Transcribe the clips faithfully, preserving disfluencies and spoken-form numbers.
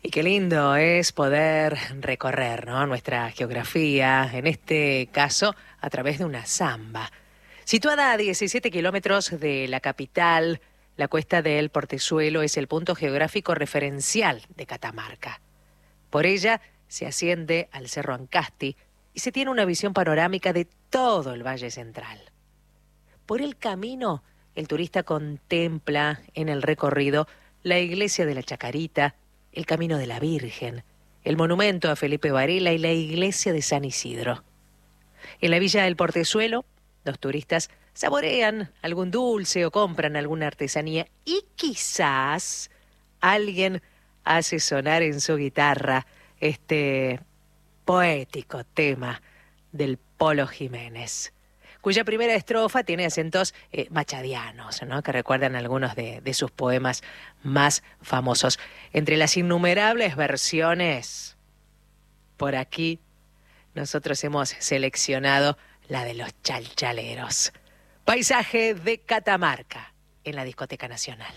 Y qué lindo es poder recorrer, ¿no?, nuestra geografía, en este caso a través de una samba. Situada a diecisiete kilómetros de la capital, la Cuesta del Portezuelo es el punto geográfico referencial de Catamarca. Por ella se asciende al Cerro Ancasti y se tiene una visión panorámica de todo el Valle Central. Por el camino, el turista contempla en el recorrido la iglesia de la Chacarita, el Camino de la Virgen, el monumento a Felipe Varela y la iglesia de San Isidro. En la villa del Portezuelo, los turistas saborean algún dulce o compran alguna artesanía y quizás alguien hace sonar en su guitarra este poético tema del Polo Jiménez, cuya primera estrofa tiene acentos eh, machadianos, ¿no?, que recuerdan algunos de, de sus poemas más famosos. Entre las innumerables versiones, por aquí nosotros hemos seleccionado la de los chalchaleros. Paisaje de Catamarca en la Discoteca Nacional.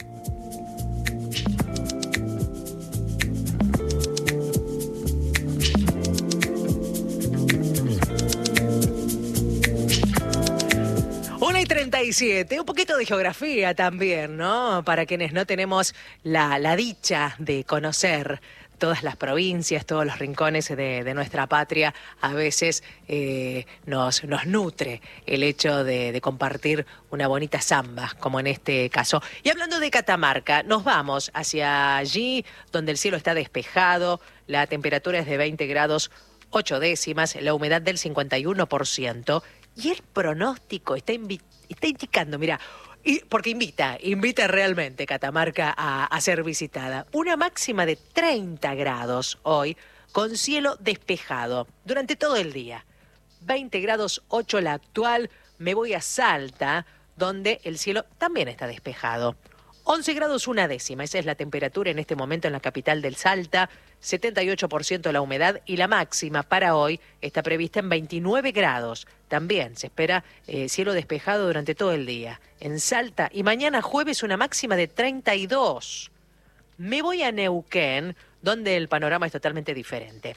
una y treinta y siete, un poquito de geografía también, ¿no? Para quienes no tenemos la, la dicha de conocer todas las provincias, todos los rincones de, de nuestra patria, a veces eh, nos, nos nutre el hecho de, de compartir una bonita samba, como en este caso. Y hablando de Catamarca, nos vamos hacia allí donde el cielo está despejado, la temperatura es de veinte grados ocho décimas, la humedad del cincuenta y uno por ciento, y el pronóstico está, invi- está indicando, mira, y porque invita, invita realmente Catamarca a, a ser visitada. Una máxima de treinta grados hoy, con cielo despejado durante todo el día. veinte grados ocho la actual. Me voy a Salta, donde el cielo también está despejado. once grados una décima, esa es la temperatura en este momento en la capital del Salta. setenta y ocho por ciento la humedad y la máxima para hoy está prevista en veintinueve grados. También se espera eh, cielo despejado durante todo el día en Salta, y mañana jueves una máxima de treinta y dos. Me voy a Neuquén, donde el panorama es totalmente diferente.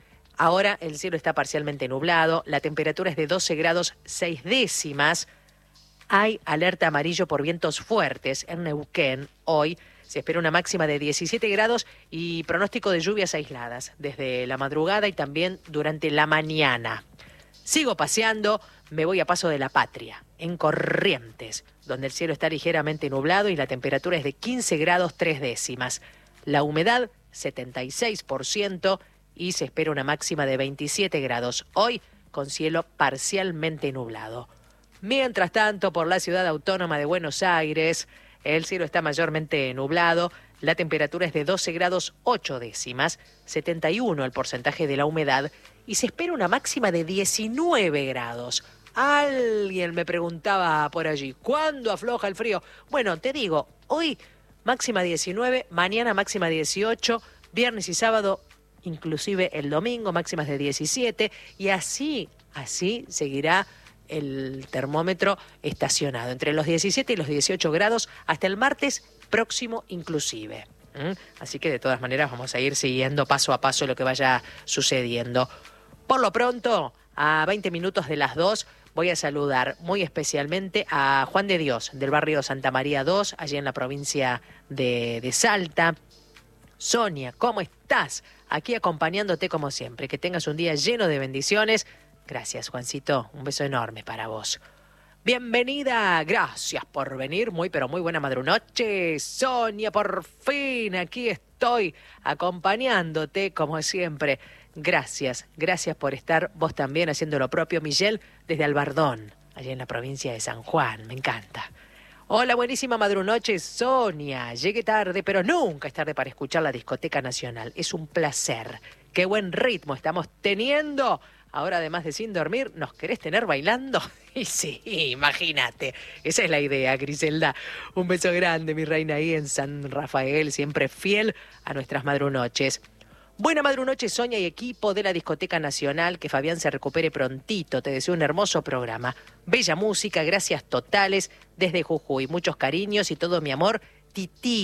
Ahora el cielo está parcialmente nublado, la temperatura es de doce grados seis décimas. Hay alerta amarillo por vientos fuertes en Neuquén hoy. Se espera una máxima de diecisiete grados y pronóstico de lluvias aisladas desde la madrugada y también durante la mañana. Sigo paseando, me voy a Paso de la Patria, en Corrientes, donde el cielo está ligeramente nublado y la temperatura es de quince grados tres décimas. La humedad setenta y seis por ciento y se espera una máxima de veintisiete grados hoy con cielo parcialmente nublado. Mientras tanto, por la ciudad autónoma de Buenos Aires, el cielo está mayormente nublado, la temperatura es de doce grados ocho décimas, setenta y uno el porcentaje de la humedad y se espera una máxima de diecinueve grados. Alguien me preguntaba por allí, ¿cuándo afloja el frío? Bueno, te digo, hoy máxima diecinueve, mañana máxima dieciocho, viernes y sábado, inclusive el domingo, máximas de diecisiete, y así, así seguirá el termómetro estacionado entre los diecisiete y los dieciocho grados hasta el martes próximo inclusive. ¿Mm? Así que de todas maneras vamos a ir siguiendo paso a paso lo que vaya sucediendo. Por lo pronto, a veinte minutos de las dos, voy a saludar muy especialmente a Juan de Dios, del barrio Santa María dos, allí en la provincia de, de Salta. Sonia, ¿cómo estás? Aquí acompañándote como siempre. Que tengas un día lleno de bendiciones. Gracias, Juancito. Un beso enorme para vos. Bienvenida, gracias por venir. Muy, pero muy buena madrunoche. Sonia, por fin aquí estoy acompañándote como siempre. Gracias, gracias por estar vos también haciendo lo propio. Miguel, desde Albardón, allá en la provincia de San Juan. Me encanta. Hola, buenísima madrunoche, Sonia. Llegué tarde, pero nunca es tarde para escuchar la Discoteca Nacional. Es un placer. Qué buen ritmo estamos teniendo. Ahora, además de sin dormir, ¿nos querés tener bailando? Y sí, imagínate. Esa es la idea, Griselda. Un beso grande, mi reina, ahí en San Rafael, siempre fiel a nuestras madrunoches. Buena madrunoche, Sonia y equipo de la Discoteca Nacional. Que Fabián se recupere prontito. Te deseo un hermoso programa. Bella música, gracias totales desde Jujuy. Muchos cariños y todo mi amor. Tití,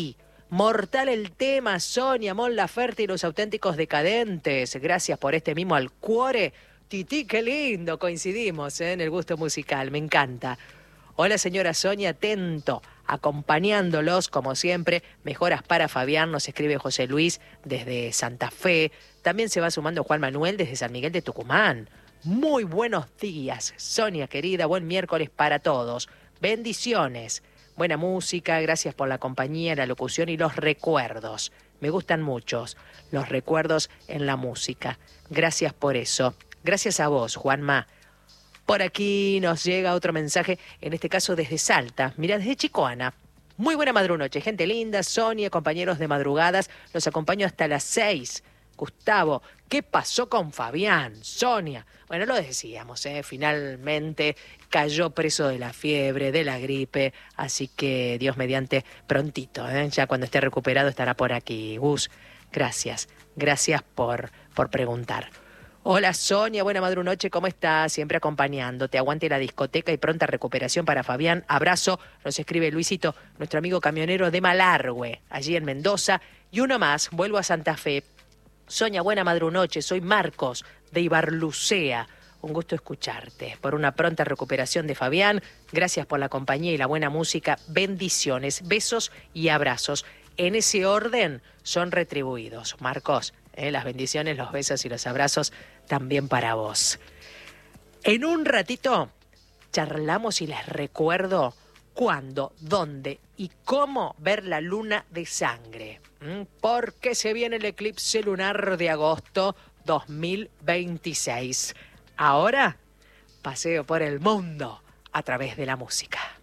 Mortal el tema, Sonia, Mon Laferte y los auténticos decadentes. Gracias por este mismo al cuore. Titi, qué lindo, coincidimos ¿eh? en el gusto musical, me encanta. Hola señora Sonia, atento, acompañándolos como siempre. Mejoras para Fabián, nos escribe José Luis desde Santa Fe. También se va sumando Juan Manuel desde San Miguel de Tucumán. Muy buenos días, Sonia querida, buen miércoles para todos. Bendiciones. Buena música, gracias por la compañía, la locución y los recuerdos. Me gustan muchos los recuerdos en la música. Gracias por eso. Gracias a vos, Juanma. Por aquí nos llega otro mensaje, en este caso desde Salta. Mira, desde Chicoana. Muy buena madrunoche, gente linda, Sonia, compañeros de madrugadas. Los acompaño hasta las seis. Gustavo, ¿qué pasó con Fabián? Sonia. Bueno, lo decíamos, ¿eh? Finalmente cayó preso de la fiebre, de la gripe, así que Dios mediante prontito, ¿eh? Ya cuando esté recuperado estará por aquí. Gus, gracias, gracias por, por preguntar. Hola Sonia, buena madrunoche, ¿cómo estás? Siempre acompañándote, aguante la discoteca y pronta recuperación para Fabián. Abrazo, nos escribe Luisito, nuestro amigo camionero de Malargüe, allí en Mendoza. Y uno más, vuelvo a Santa Fe. Sonia, buena madrunoche, soy Marcos de Ibarlucea. Un gusto escucharte. Por una pronta recuperación de Fabián, gracias por la compañía y la buena música. Bendiciones, besos y abrazos. En ese orden son retribuidos. Marcos, eh, las bendiciones, los besos y los abrazos también para vos. En un ratito charlamos y les recuerdo cuándo, dónde y cómo ver la luna de sangre. ¿Mm? Porque se viene el eclipse lunar de agosto dos mil veintiséis. Ahora, paseo por el mundo a través de la música.